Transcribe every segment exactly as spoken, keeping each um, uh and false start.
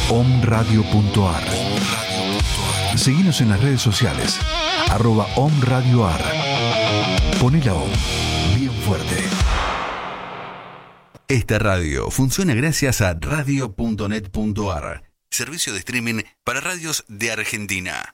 omradio punto ar. Seguinos en las redes sociales, arroba omradioar. Poné la O bien fuerte. Esta radio funciona gracias a radio punto net punto ar, servicio de streaming para radios de Argentina.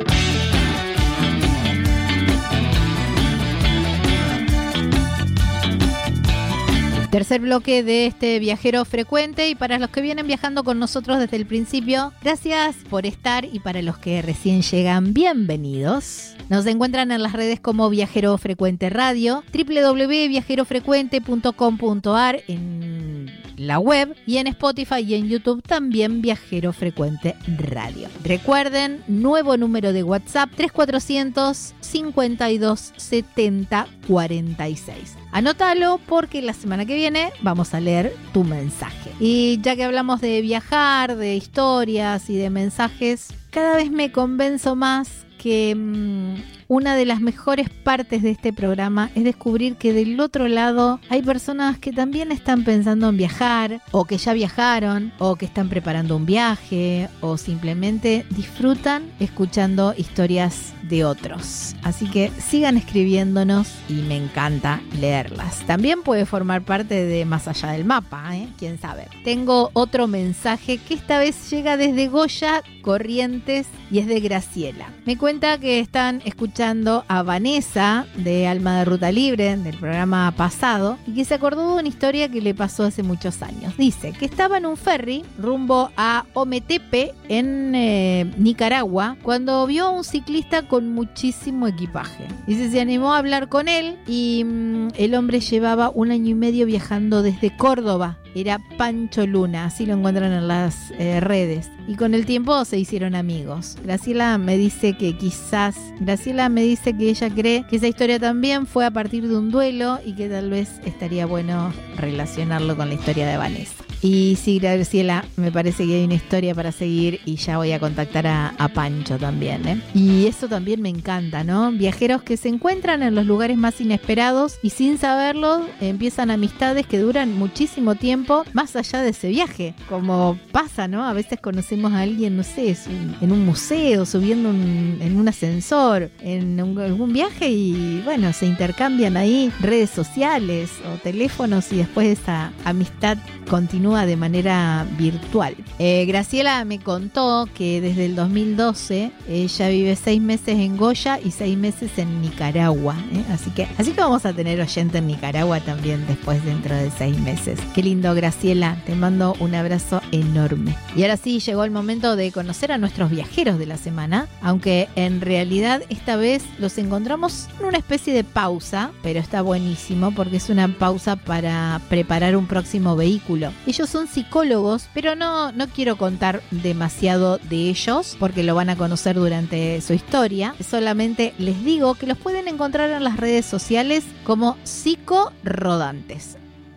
Tercer bloque de este Viajero Frecuente, y para los que vienen viajando con nosotros desde el principio, gracias por estar, y para los que recién llegan, bienvenidos. Nos encuentran en las redes como Viajero Frecuente Radio, doble u doble u doble u punto viajero frecuente punto com punto ar en la web, y en Spotify y en YouTube también Viajero Frecuente Radio. Recuerden, nuevo número de WhatsApp, tres cuatrocientos cincuenta y dos setenta cuarenta y seis. Anótalo porque la semana que viene vamos a leer tu mensaje. Y ya que hablamos de viajar, de historias y de mensajes, cada vez me convenzo más que mmm, una de las mejores partes de este programa es descubrir que del otro lado hay personas que también están pensando en viajar, o que ya viajaron, o que están preparando un viaje, o simplemente disfrutan escuchando historias de otros. Así que sigan escribiéndonos y me encanta leerlas. También puede formar parte de Más Allá del Mapa, ¿eh? Quién sabe. Tengo otro mensaje que esta vez llega desde Goya, Corrientes, y es de Graciela. Me cuenta que están escuchando a Vanessa de Alma de Ruta Libre, del programa pasado, y que se acordó de una historia que le pasó hace muchos años. Dice que estaba en un ferry rumbo a Ometepe, en eh, Nicaragua, cuando vio a un ciclista con muchísimo equipaje. Dice, se animó a hablar con él, y mmm, el hombre llevaba un año y medio viajando desde Córdoba. Era Pancho Luna, así lo encuentran en las eh, redes. Y con el tiempo se hicieron amigos. Graciela me dice que quizás, Graciela me dice que ella cree que esa historia también fue a partir de un duelo, y que tal vez estaría bueno relacionarlo con la historia de Vanessa. Y sí, Graciela, me parece que hay una historia para seguir, y ya voy a contactar a, a Pancho también, ¿eh? Y eso también me encanta, ¿no? Viajeros que se encuentran en los lugares más inesperados y sin saberlo empiezan amistades que duran muchísimo tiempo más allá de ese viaje. Como pasa, ¿no? A veces conocemos a alguien, no sé, en un museo, subiendo un, en un ascensor, en un, algún viaje, y bueno, se intercambian ahí redes sociales o teléfonos, y después esa amistad continúa de manera virtual. Eh, Graciela me contó que desde el dos mil doce ella vive seis meses en Goya y seis meses en Nicaragua, ¿eh? Así que así que vamos a tener oyente en Nicaragua también después, dentro de seis meses. Qué lindo, Graciela, te mando un abrazo enorme. Y ahora sí, llegó el momento de conocer a nuestros viajeros de la semana, aunque en realidad esta vez los encontramos en una especie de pausa, pero está buenísimo porque es una pausa para preparar un próximo vehículo. Ellos son psicólogos, pero no, no quiero contar demasiado de ellos porque lo van a conocer durante su historia. Solamente les digo que los pueden encontrar en las redes sociales como Psicorodantes.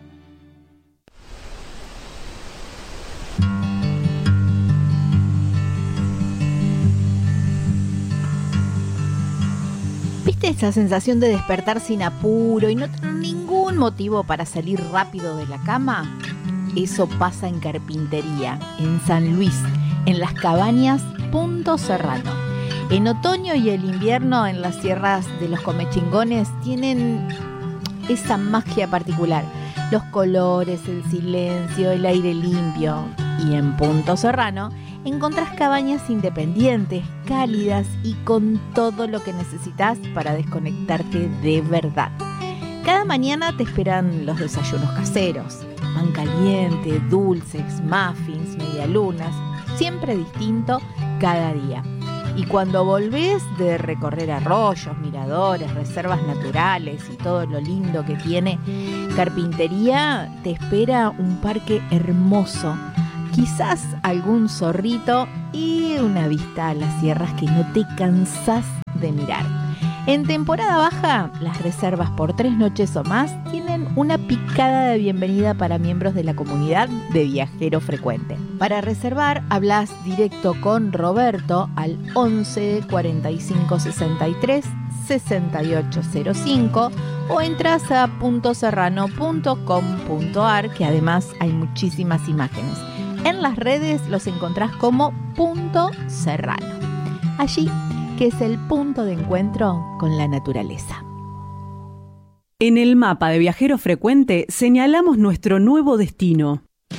¿Viste esa sensación de despertar sin apuro y no tener ningún motivo para salir rápido de la cama? Eso pasa en Carpintería, en San Luis, en las Cabañas Punto Serrano. En otoño y el invierno, en las sierras de los Comechingones, tienen esa magia particular. Los colores, el silencio, el aire limpio. Y en Punto Serrano encontrás cabañas independientes, cálidas y con todo lo que necesitas para desconectarte de verdad. Cada mañana te esperan los desayunos caseros. Pan caliente, dulces, muffins, medialunas, siempre distinto cada día. Y cuando volvés de recorrer arroyos, miradores, reservas naturales y todo lo lindo que tiene Carpintería, te espera un parque hermoso, quizás algún zorrito y una vista a las sierras que no te cansás de mirar. En temporada baja, las reservas por tres noches o más tienen una picada de bienvenida para miembros de la comunidad de Viajero Frecuente. Para reservar, hablas directo con Roberto al once cuarenta y cinco sesenta y tres sesenta y ocho cero cinco o entras a punto serrano punto com punto ar, que además hay muchísimas imágenes. En las redes los encontrás como Punto Serrano. Allí, que es el punto de encuentro con la naturaleza. En el mapa de Viajero Frecuente señalamos nuestro nuevo destino.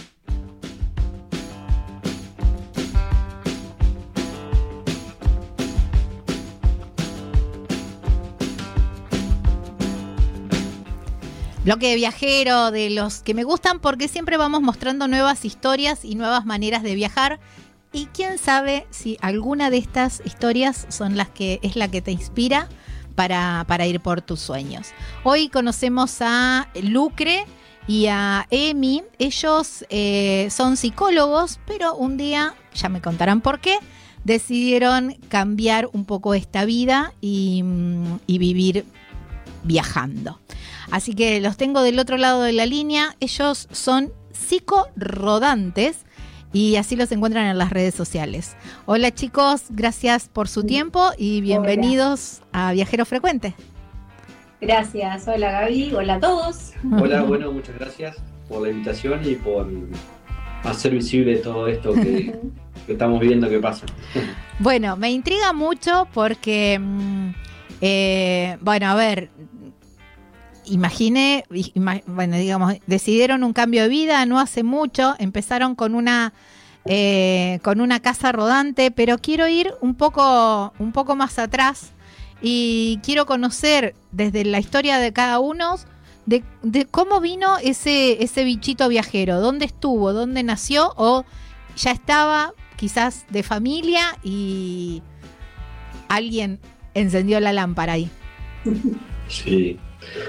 Bloque de viajero, de los que me gustan porque siempre vamos mostrando nuevas historias y nuevas maneras de viajar. Y quién sabe si alguna de estas historias son las que es la que te inspira para, para ir por tus sueños. Hoy conocemos a Lucre y a Emi. Ellos eh, son psicólogos, pero un día, ya me contarán por qué, decidieron cambiar un poco esta vida y, y vivir viajando. Así que los tengo del otro lado de la línea. Ellos son psicorodantes y así los encuentran en las redes sociales. Hola chicos, gracias por su tiempo y bienvenidos Hola. a Viajero Frecuente. Gracias, hola Gaby, hola a todos. Hola, bueno, muchas gracias por la invitación y por hacer visible todo esto que, que estamos viendo que pasa. Bueno, me intriga mucho porque, eh, bueno, a ver... Imaginé, ima, bueno, digamos, decidieron un cambio de vida no hace mucho, empezaron con una eh, con una casa rodante, pero quiero ir un poco, un poco más atrás y quiero conocer desde la historia de cada uno de, de cómo vino ese, ese bichito viajero, dónde estuvo, dónde nació o ya estaba quizás de familia y alguien encendió la lámpara ahí. Sí.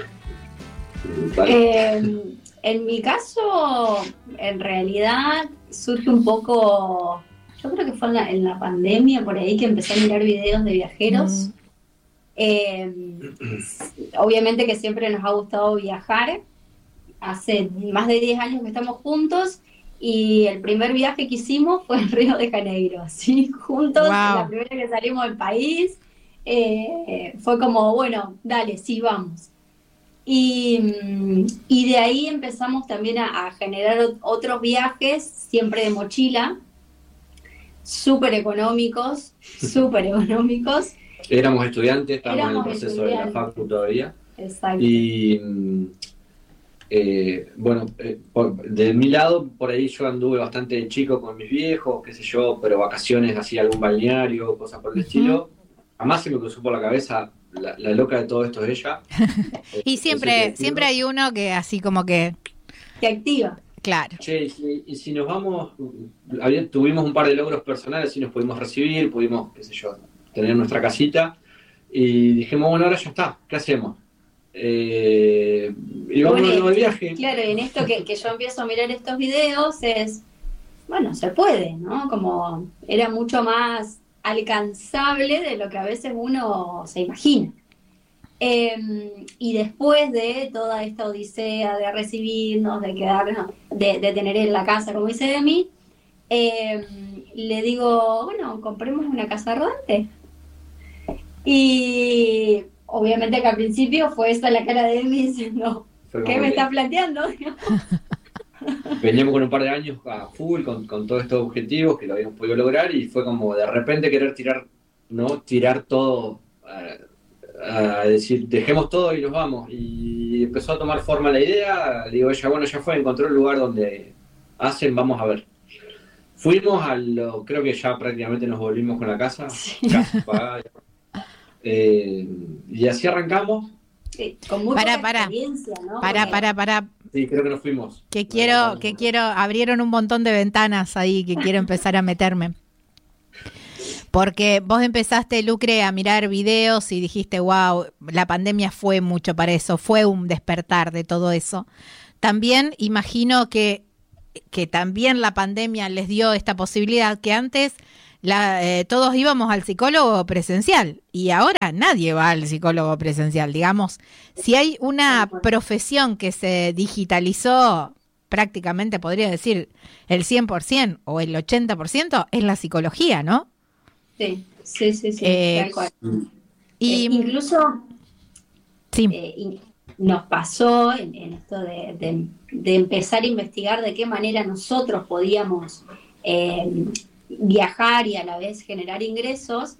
Eh, en mi caso, en realidad surge un poco, yo creo que fue en la, en la pandemia por ahí que empecé a mirar videos de viajeros. Mm. Eh, obviamente que siempre nos ha gustado viajar. Hace más de diez años que estamos juntos y el primer viaje que hicimos fue en Río de Janeiro, ¿sí? Juntos, wow. La primera que salimos del país, eh, fue como, bueno, dale, sí, vamos. Y, y de ahí empezamos también a, a generar otros viajes, siempre de mochila, súper económicos, súper económicos. Éramos estudiantes, estábamos Éramos en el proceso estudiantes. de la facu todavía. Exacto. Y eh, bueno, eh, por, de mi lado, por ahí yo anduve bastante chico con mis viejos, qué sé yo, pero vacaciones, así algún balneario, cosas por el uh-huh. estilo. Jamás se me cruzó por la cabeza. La, la loca de todo esto es ella. Y siempre siempre hay uno que así como que... Te activa. Claro. Che, y si, y si nos vamos... Había, tuvimos un par de logros personales y nos pudimos recibir, pudimos, qué sé yo, tener nuestra casita. Y dijimos, bueno, ahora ya está, ¿qué hacemos? Eh, y vamos bueno, de viaje. Claro, y en esto que, que yo empiezo a mirar estos videos es... Bueno, se puede, ¿no? Como era mucho más... alcanzable de lo que a veces uno se imagina. Eh, y después de toda esta odisea de recibirnos, de quedarnos, de, de tener en la casa, como dice Demi, eh, le digo, bueno, compremos una casa rodante. Y obviamente que al principio fue esa la cara de Demi diciendo, ¿qué me está planteando? Veníamos con un par de años a full, con, con todos estos objetivos que lo habíamos podido lograr y fue como de repente querer tirar, ¿no? Tirar todo, a, a decir, dejemos todo y nos vamos. Y empezó a tomar forma la idea, le digo ella, bueno, ya fue, encontró el lugar donde hacen, vamos a ver. Fuimos a lo, creo que ya prácticamente nos volvimos con la casa, sí. Casa pagada. Eh, y así arrancamos. Sí, con mucha para, para, experiencia, ¿no? Para, Porque... para, para. Sí, creo que nos fuimos. Que quiero, no, que quiero, abrieron un montón de ventanas ahí que quiero empezar a meterme. Porque vos empezaste, Lucre, a mirar videos y dijiste, wow, la pandemia fue mucho para eso, fue un despertar de todo eso. También imagino que, que también la pandemia les dio esta posibilidad que antes la, eh, todos íbamos al psicólogo presencial y ahora nadie va al psicólogo presencial. Digamos, si hay una profesión que se digitalizó prácticamente, podría decir, el cien por ciento o el ochenta por ciento, es la psicología, ¿no? Sí, sí, sí, sí, eh, tal cual. Y, eh, incluso, sí. eh, in, nos pasó en, en esto de, de, de empezar a investigar de qué manera nosotros podíamos eh, viajar y a la vez generar ingresos,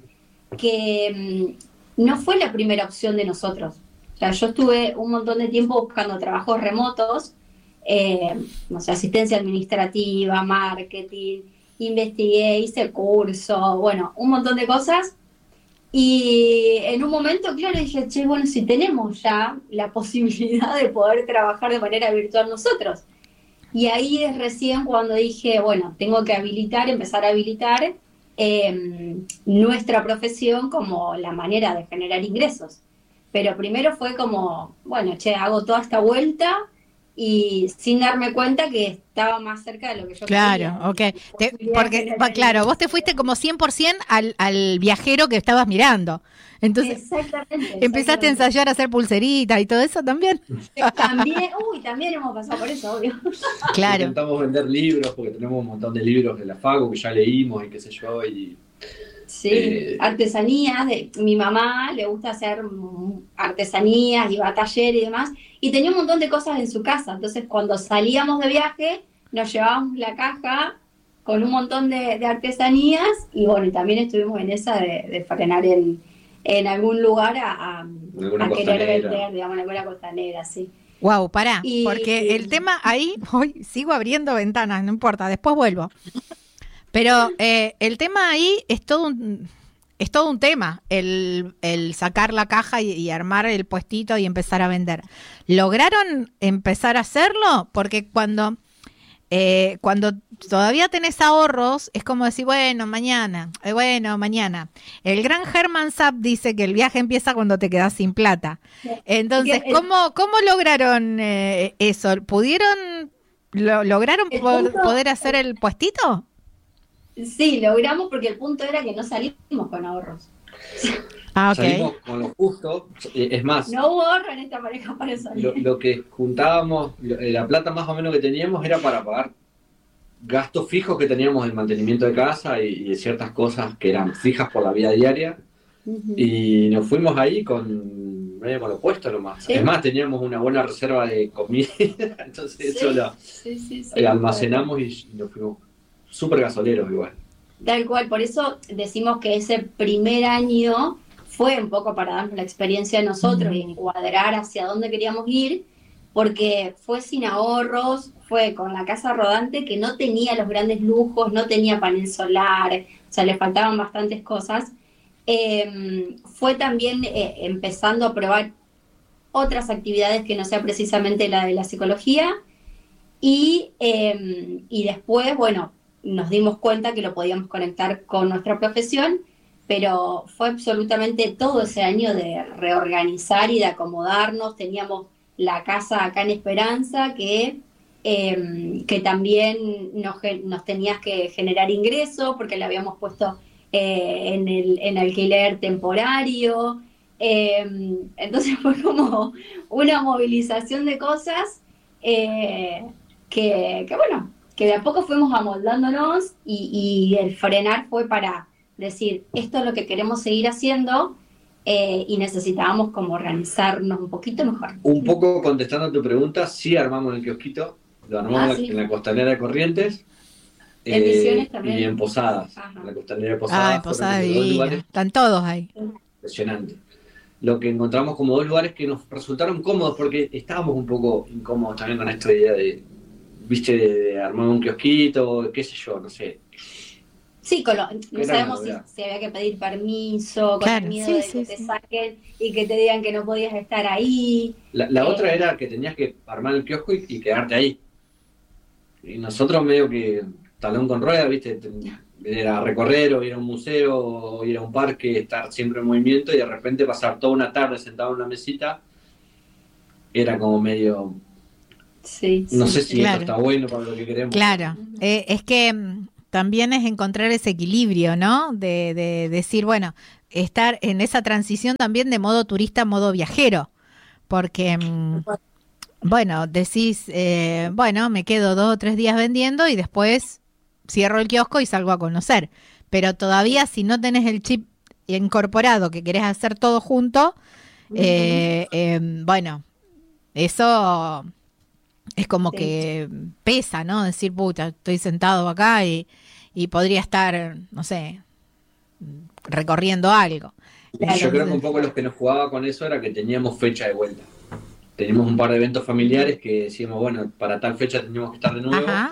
que mm, no fue la primera opción de nosotros. O sea, yo estuve un montón de tiempo buscando trabajos remotos, eh, no sé, asistencia administrativa, marketing, investigué, hice curso, bueno, un montón de cosas. Y en un momento, claro, dije, che, bueno, si tenemos ya la posibilidad de poder trabajar de manera virtual nosotros. Y ahí es recién cuando dije, bueno, tengo que habilitar, empezar a habilitar eh, nuestra profesión como la manera de generar ingresos. Pero primero fue como, bueno, che, hago toda esta vuelta y sin darme cuenta que estaba más cerca de lo que yo Claro, quería. ok. Te, porque, va, claro, vos te fuiste como cien por ciento al, al viajero que estabas mirando. Entonces, exactamente, empezaste exactamente. a ensayar a hacer pulseritas y todo eso también. También, uy, también hemos pasado por eso, obvio. Claro. Intentamos vender libros porque tenemos un montón de libros de la Facu que ya leímos y qué sé yo. Y, sí, eh, artesanías. De, mi mamá le gusta hacer artesanías y va a taller y demás. Y tenía un montón de cosas en su casa. Entonces, cuando salíamos de viaje, nos llevábamos la caja con un montón de, de artesanías. Y bueno, y también estuvimos en esa de, de frenar en, en algún lugar a, a, a querer vender, digamos, en alguna costanera, sí. Wow, pará, Y- porque el tema ahí, hoy sigo abriendo ventanas, no importa, después vuelvo. Pero eh, el tema ahí es todo un, es todo un tema, el, el sacar la caja y, y armar el puestito y empezar a vender. ¿Lograron empezar a hacerlo? Porque cuando, eh, cuando todavía tenés ahorros, es como decir, bueno, mañana, eh, bueno, mañana. El gran Herman Zapp dice que el viaje empieza cuando te quedás sin plata. Entonces, El- ¿cómo, cómo lograron eh, eso? ¿Pudieron, lo, lograron El po- punto- poder hacer el puestito? Sí, logramos porque el punto era que no salimos con ahorros. Ah, salimos ok. con lo justo. Eh, Es más, No hubo ahorro en esta pareja para salir. lo, lo que juntábamos, lo- eh, la plata más o menos que teníamos era para pagar gastos fijos que teníamos del mantenimiento de casa y, y de ciertas cosas que eran fijas por la vida diaria. Ujú. Y nos fuimos ahí con medio con lo puesto nomás. Sí. Es más, teníamos una buena reserva de comida, entonces eso Sí, lo sí, sí, sí. eh, almacenamos y, y nos fuimos súper gasoleros igual. Tal cual, por eso decimos que ese primer año fue un poco para darnos la experiencia a nosotros y encuadrar hacia dónde queríamos ir, porque fue sin ahorros, fue con la casa rodante que no tenía los grandes lujos, no tenía panel solar, o sea, le faltaban bastantes cosas. Eh, fue también eh, empezando a probar otras actividades que no sea precisamente la de la psicología y, eh, y después, bueno, nos dimos cuenta que lo podíamos conectar con nuestra profesión, pero fue absolutamente todo ese año de reorganizar y de acomodarnos. Teníamos la casa acá en Esperanza que, eh, que también nos, nos tenías que generar ingresos porque le habíamos puesto eh, en, el, en alquiler temporario. Eh, entonces fue como una movilización de cosas eh, que, que, bueno, que de a poco fuimos amoldándonos y, y el frenar fue para decir, esto es lo que queremos seguir haciendo eh, y necesitábamos como organizarnos un poquito mejor. Un poco contestando a tu pregunta, sí armamos el kiosquito, lo armamos Ah, en la- sí. en la costanera de Corrientes. En Misiones también. Y en Posadas. Ajá. En la costanera de Posadas. Ah, en Posada fueron los dos Divina. lugares Están todos ahí. impresionantes. Lo que encontramos como dos lugares que nos resultaron cómodos porque estábamos un poco incómodos también con esta idea de, viste, de, de armar un kiosquito, qué sé yo, no sé. Sí, con lo- no Era sabemos una si, novedad. si había que pedir permiso, con Claro, el miedo sí, de sí, que te sí. saquen y que te digan que no podías estar ahí. La, la Eh. otra era que tenías que armar el kiosco y, y quedarte ahí. Y nosotros medio que talón con rueda, viste, Te- era recorrer o ir a un museo o ir a un parque, estar siempre en movimiento y de repente pasar toda una tarde sentado en una mesita, era como medio, Sí, no sí. sé si Claro. esto está bueno para lo que queremos. Claro, eh, es que mm, también es encontrar ese equilibrio, ¿no? De, de decir, bueno, estar en esa transición también de modo turista a modo viajero, porque, mm, bueno, decís, eh, bueno, me quedo dos o tres días vendiendo y después cierro el kiosco y salgo a conocer, pero todavía si no tenés el chip incorporado que querés hacer todo junto, eh, eh, bueno, eso es como Sí. que pesa, ¿no? Decir, puta, estoy sentado acá y, y podría estar, no sé, recorriendo algo. Claro. Yo creo que un poco los que nos jugaba con eso era que teníamos fecha de vuelta. Teníamos un par de eventos familiares que decíamos, bueno, para tal fecha teníamos que estar de nuevo. Ajá.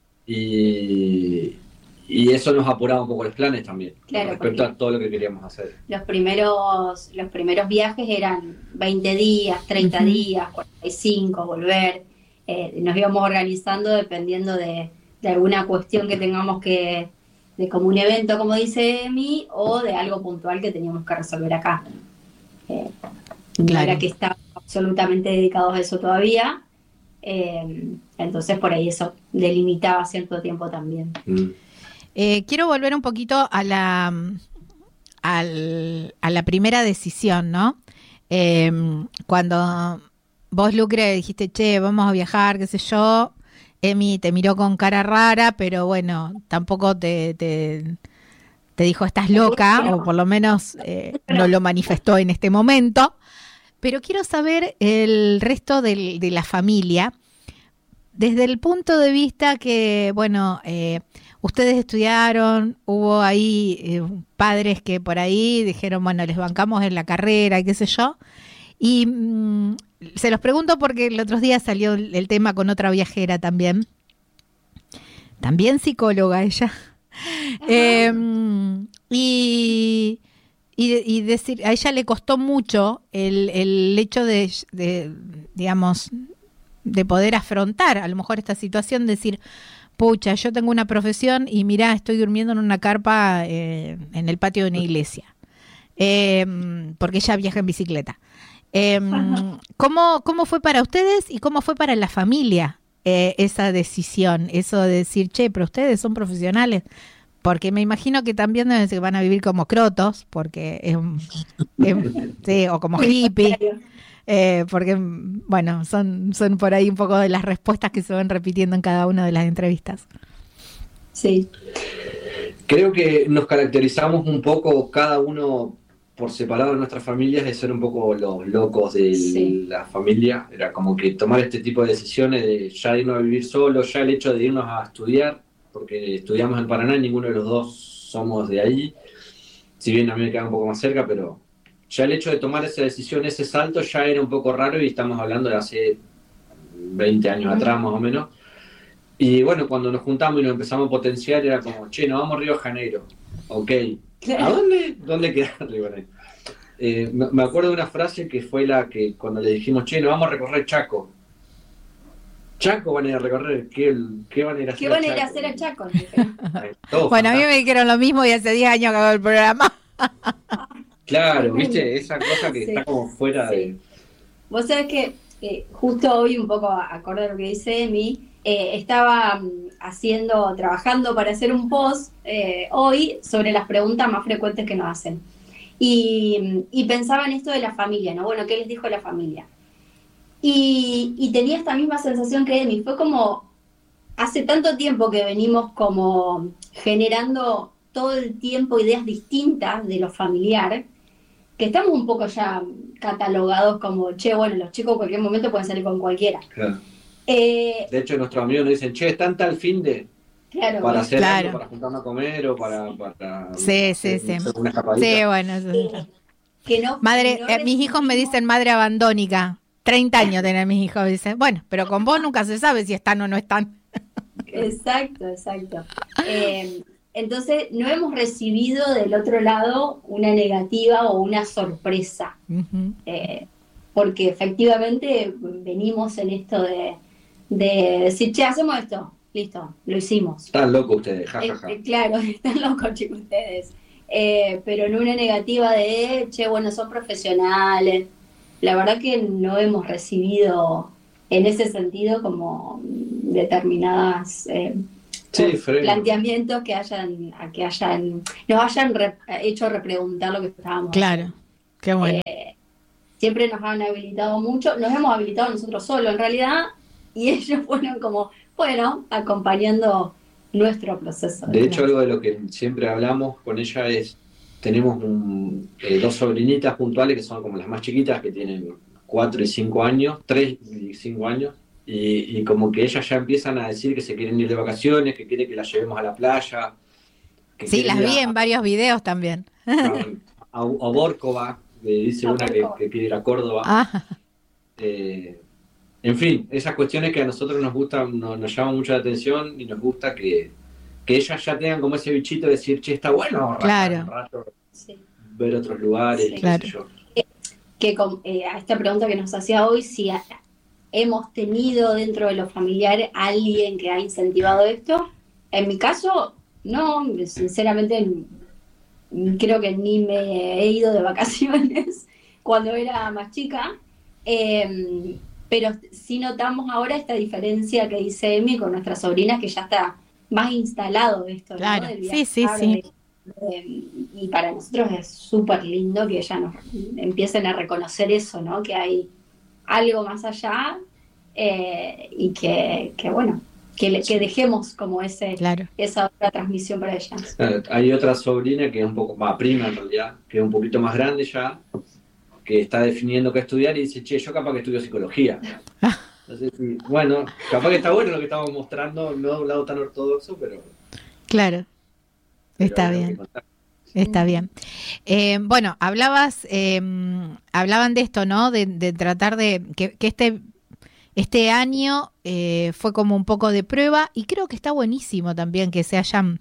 Y, y eso nos apuraba un poco los planes también, Claro, respecto porque- a todo lo que queríamos hacer. Los primeros, los primeros viajes eran veinte días, treinta Ujú. días, cuarenta y cinco, volver. Eh, nos íbamos organizando dependiendo de, de alguna cuestión que tengamos que, de como un evento, como dice Emi, o de algo puntual que teníamos que resolver acá. Eh, no Claro. era que estábamos absolutamente dedicados a eso todavía. Eh, entonces por ahí eso delimitaba cierto tiempo también. Mm. Eh, quiero volver un poquito a la, al- a la primera decisión, ¿no? Eh, cuando vos, Lucre, dijiste, che, vamos a viajar, qué sé yo, Emi te miró con cara rara, pero bueno, tampoco te, te, te dijo estás loca, o por lo menos eh, no lo manifestó en este momento. Pero quiero saber el resto del- de la familia, desde el punto de vista que, bueno, eh, ustedes estudiaron, hubo ahí eh, padres que por ahí dijeron, bueno, les bancamos en la carrera y qué sé yo. Y mm, se los pregunto porque el otro día salió el, el tema con otra viajera también. También psicóloga ella. Eh, y, y, y decir, a ella le costó mucho el, el hecho de, de, digamos, de poder afrontar a lo mejor esta situación, decir, pucha, yo tengo una profesión y mirá, estoy durmiendo en una carpa eh, en el patio de una iglesia, eh, porque ella viaja en bicicleta. Eh, ¿cómo, ¿Cómo fue para ustedes y cómo fue para la familia eh, esa decisión? Eso de decir, che, pero ustedes son profesionales. Porque me imagino que también deben ser que van a vivir como crotos, porque es, un- es un- sí, o como hippie. Eh, porque, bueno, son, son por ahí un poco de las respuestas que se van repitiendo en cada una de las entrevistas. Sí. Creo que nos caracterizamos un poco cada uno por separado de nuestras familias de ser un poco los locos de Sí. la familia. Era como que tomar este tipo de decisiones de ya irnos a vivir solos, ya el hecho de irnos a estudiar, porque estudiamos en Paraná y ninguno de los dos somos de ahí. Si bien a mí me queda un poco más cerca, pero ya el hecho de tomar esa decisión, ese salto, ya era un poco raro y estamos hablando de hace veinte años atrás más o menos. Y bueno, cuando nos juntamos y nos empezamos a potenciar, era como, che, nos vamos a Río de Janeiro. Ok. ¿A dónde? ¿Dónde queda Río de Janeiro? Eh, me me acuerdo de una frase que fue la que cuando le dijimos, che, nos vamos a recorrer Chaco. Chaco van a ir a recorrer, ¿qué, qué van a ir a hacer? ¿Qué van a ir a Chaco? hacer a Chaco? Todo Bueno, a mí fantástico. me dijeron lo mismo y hace diez años que hago el programa. Claro, viste, esa cosa que Sí. está como fuera Sí. de... Vos sabés que eh, justo hoy, un poco acorde a lo que dice Emi, eh, estaba mm, haciendo, trabajando para hacer un post eh, hoy sobre las preguntas más frecuentes que nos hacen. Y, y pensaba en esto de la familia, ¿no? Bueno, ¿qué les dijo la familia? Y, y tenía esta misma sensación que Emi, fue como hace tanto tiempo que venimos como generando todo el tiempo ideas distintas de lo familiar, que estamos un poco ya catalogados como, che, bueno, los chicos en cualquier momento pueden salir con cualquiera. Claro. Eh, De hecho, nuestros amigos nos dicen, che, ¿están tal fin de claro, para hacer Claro. algo, para juntarnos a comer o para... para Sí, sí, sí. hacer una escapadita? Sí, bueno. eso es- que no, Madre, no eh, mis hijos me recibimos- dicen madre abandónica. treinta años tienen mis hijos. Dicen, bueno, pero con vos nunca se sabe si están o no están. Exacto, exacto. Eh, entonces, no hemos recibido del otro lado una negativa o una sorpresa. Ujú. Eh, porque efectivamente venimos en esto de, de decir, che, hacemos esto, listo, lo hicimos. Están locos ustedes, Eh, jajaja. eh, claro, están locos chicos ustedes. Eh, pero no una negativa de, che, bueno, son profesionales. La verdad que no hemos recibido en ese sentido como determinadas eh, Sí, Fred. planteamientos que hayan, que hayan, nos hayan re- hecho repreguntar lo que estábamos haciendo. Claro, qué bueno. Siempre nos han habilitado mucho, nos hemos habilitado nosotros solos en realidad, y ellos fueron como, bueno, acompañando nuestro proceso. De hecho, algo de lo que siempre hablamos con ella es, tenemos un, eh, dos sobrinitas puntuales que son como las más chiquitas, que tienen cuatro y cinco años, tres y cinco años, y, y como que ellas ya empiezan a decir que se quieren ir de vacaciones, que quieren que las llevemos a la playa. Que sí, las vi a, en varios videos también. A, a, a Bórcova, le dice una que, que quiere ir a Córdoba. Ah. Eh, en fin, esas cuestiones que a nosotros nos gustan, nos, nos llaman mucho la atención y nos gusta que, que ellas ya tengan como ese bichito de decir, che, está bueno, claro. un rato, sí. ver otros lugares, sí, qué claro. sé yo. Que con, eh, a esta pregunta que nos hacía hoy, si a, hemos tenido dentro de los familiares alguien que ha incentivado esto, en mi caso, no, sinceramente creo que ni me he ido de vacaciones cuando era más chica, eh, pero sí notamos ahora esta diferencia que dice Emi con nuestras sobrinas, que ya está más instalado esto, claro. ¿no? Del Sí, sí, viajar, sí. de, Eh, y para nosotros es súper lindo que ya nos empiecen a reconocer eso, ¿no? Que hay algo más allá eh, y que, que bueno, que, le, que dejemos como ese claro. esa otra transmisión para ellas. Hay otra sobrina que es un poco más prima en realidad, que es un poquito más grande ya, que está definiendo qué estudiar y dice, che, yo capaz que estudio psicología. Entonces, bueno, capaz que está bueno lo que estamos mostrando, no de un lado tan ortodoxo, pero... Claro. Está bien, está bien. Eh, bueno, hablabas, eh, hablaban de esto, ¿no? De, de tratar de que, que este este año eh, fue como un poco de prueba y creo que está buenísimo también que se hayan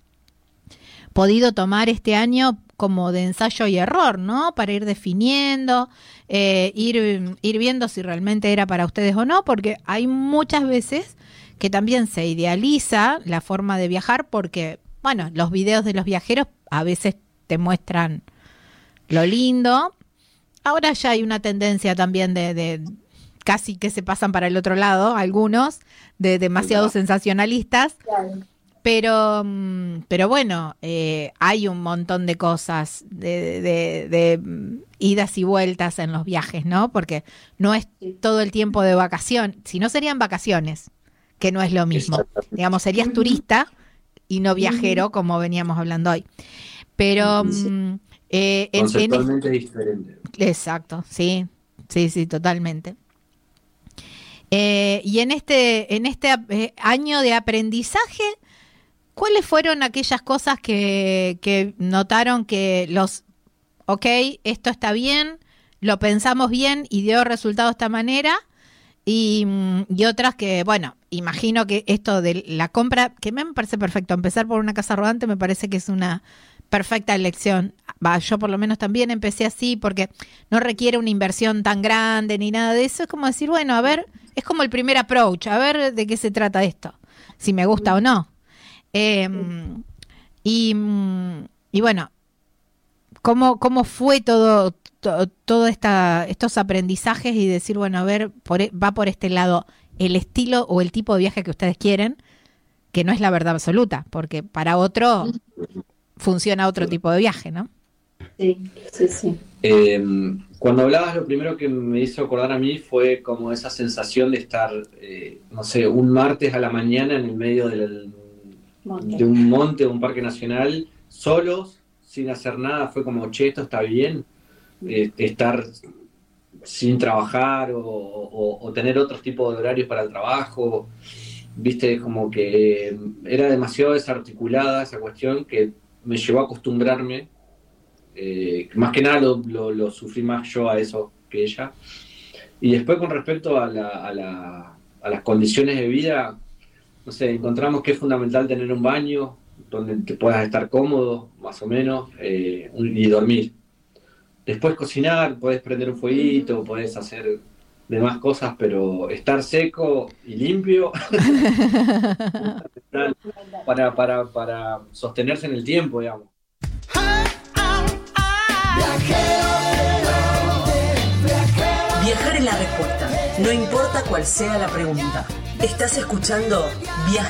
podido tomar este año como de ensayo y error, ¿no? Para ir definiendo, eh, ir ir viendo si realmente era para ustedes o no, porque hay muchas veces que también se idealiza la forma de viajar porque bueno, los videos de los viajeros a veces te muestran lo lindo. Ahora ya hay una tendencia también de, de casi que se pasan para el otro lado, algunos, de demasiado claro. sensacionalistas. Claro. Pero, pero bueno, eh, hay un montón de cosas, de, de, de idas y vueltas en los viajes, ¿no? Porque no es todo el tiempo de vacación, si no serían vacaciones, que no es lo mismo. Digamos, serías turista y no viajero, como veníamos hablando hoy. Pero sí. eh, en, conceptualmente en, diferente. Exacto, sí, sí, sí, totalmente. Eh, y en este, en este eh, año de aprendizaje, ¿cuáles fueron aquellas cosas que, que notaron que los, ok, esto está bien, lo pensamos bien y dio resultado de esta manera? Y, y otras que, bueno, imagino que esto de la compra, que me parece perfecto, empezar por una casa rodante me parece que es una perfecta elección. Va, yo por lo menos también empecé así porque no requiere una inversión tan grande ni nada de eso. Es como decir, bueno, a ver, es como el primer approach, a ver de qué se trata esto, si me gusta o no. Eh, y, y bueno, ¿cómo, cómo fue todo todo, todo esta, estos aprendizajes y decir, bueno, a ver, por, va por este lado el estilo o el tipo de viaje que ustedes quieren, que no es la verdad absoluta, porque para otro funciona otro tipo de viaje, ¿no? Sí, sí, sí. Eh, cuando hablabas, lo primero que me hizo acordar a mí fue como esa sensación de estar, eh, no sé, un martes a la mañana en el medio del, de un monte, de un parque nacional, solos, sin hacer nada. Fue como, che, esto está bien. Eh, estar sin trabajar o, o, o tener otros tipos de horarios para el trabajo, viste, como que era demasiado desarticulada esa cuestión que me llevó a acostumbrarme, eh, más que nada lo, lo, lo sufrí más yo a eso que ella. Y después con respecto a, la, a, la, a las condiciones de vida, no sé, encontramos que es fundamental tener un baño donde te puedas estar cómodo, más o menos, eh, y dormir. Después cocinar, podés prender un fueguito, podés hacer demás cosas, pero estar seco y limpio para, para, para sostenerse en el tiempo, digamos. Viajar es la respuesta, no importa cuál sea la pregunta. Estás escuchando Viaje